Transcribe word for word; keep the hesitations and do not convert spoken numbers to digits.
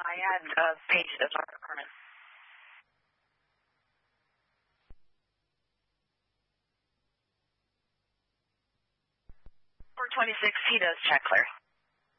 I had uh, Paige as our permit. four twenty-six, he does check clear.